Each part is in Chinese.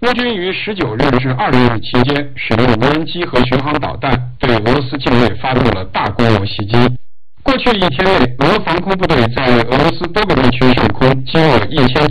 乌军于19日至20日期间，使用无人机和巡航导弹对俄罗斯境内发动了大规模袭击。过去1天内，俄防空部队在俄罗斯多个地区上空击落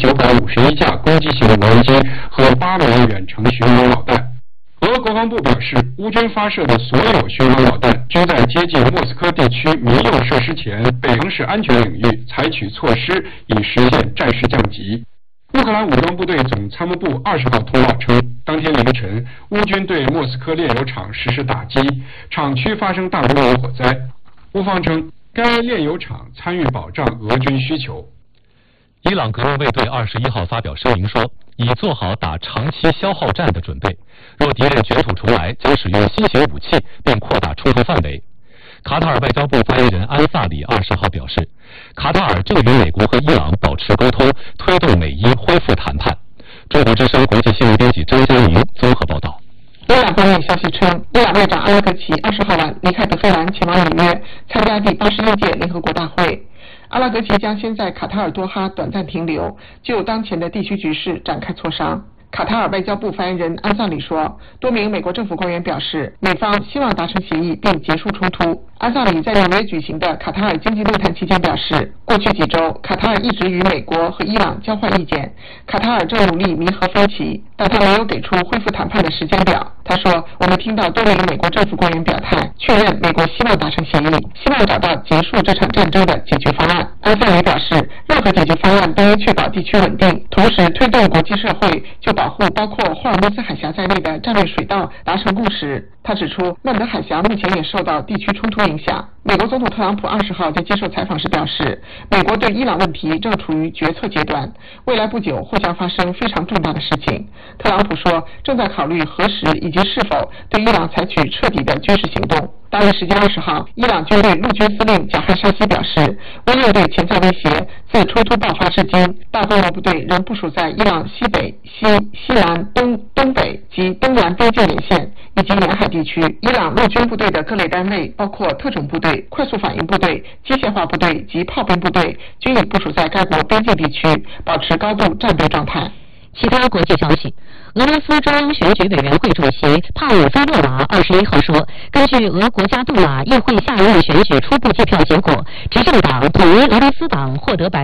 1951架攻击型无人机和8枚远程巡航导弹。俄国防部表示，乌军发射的所有巡航导弹均在接近莫斯科地区民用设施前被城市安全领域采取措施，以实现战事降级。乌克兰武装部队总参谋部20号通报称，当天凌晨，乌军对莫斯科炼油厂实施打击，厂区发生大规模火灾。乌方称，该炼油厂参与保障俄军需求。 伊朗革命卫队21号发表声明说，已做好打长期消耗战的准备，若敌人卷土重来，将使用新型武器并扩大冲突范围。卡塔尔外交部发言人安萨里20号表示，卡塔尔正与美国和伊朗保持沟通，推动美伊恢复谈判。中国之声国际新闻编辑张佳宁综合报道。 伊朗方面消息称，伊朗外长阿拉格齐20号晚离开德黑兰，前往纽约参加第81届联合国大会。阿拉格齐将先在卡塔尔多哈短暂停留，就当前的地区局势展开磋商。卡塔尔外交部发言人安萨里说，多名美国政府官员表示，美方希望达成协议并结束冲突。安萨里在纽约举行的卡塔尔经济论坛期间表示，过去几周，卡塔尔一直与美国和伊朗交换意见，卡塔尔正努力弥合分歧，但他没有给出恢复谈判的时间表。他说，我们听到多名美国政府官员表态，确认美国希望达成协议，希望找到结束这场战争的解决方案。安萨里表示，任何解决方案都应确保地区稳定，同时推动国际社会就保护包括霍尔木兹海峡在内的战略水道达成共识。他指出，曼德海峡目前也受到地区冲突影响。美国总统特朗普20号在接受采访时表示，美国对伊朗问题正处于决策阶段，未来不久或将发生非常重大的事情。特朗普说，正在考虑何时以及是否对伊朗采取彻底的军事行动。当地时间20号，伊朗军队陆军司令贾汉沙西表示，为应对潜在威胁，自冲突爆发至今，大规模部队仍部署在伊朗西北、西南、东北及东南边境沿线以及沿海地区。伊朗陆军部队的各类单位，包括特种部队、快速反应部队、机械化部队及炮兵部队，均已部署在该国边境地区，保持高度战备状态。 其他国际消息，俄罗斯中央选举委员会主席帕武菲洛娃21号说，根据俄国家杜马议会下一任选举初步计票结果，执政党统一俄罗斯党获得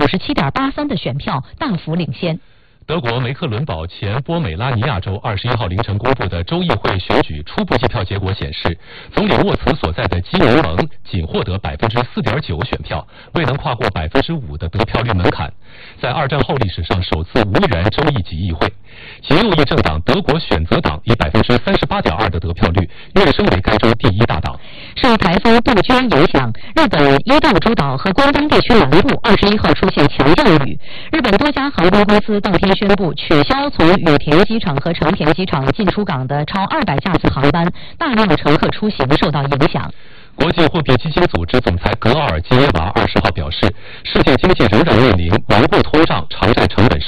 57.83%的选票，大幅领先。 德国梅克伦堡前波美拉尼亚州21号凌晨公布的州议会选举初步计票结果显示，总理沃茨所在的基民盟仅获得4.9%选票，未能跨过5%的得票率门槛，在二战后历史上首次无缘州议级议会。其右翼政党德国选择党以38.2%的得票率跃升为该州第1大党。 受台风杜鹃影响，日本伊豆诸岛和关东地区南部21号出现强降雨。日本多家航空公司当天宣布取消从羽田机场和成田机场进出港的超200架次航班，大量乘客出行受到影响。 国际货币基金组织总裁格奥尔基耶娃20号表示，世界经济仍然面临顽固通胀、偿债成本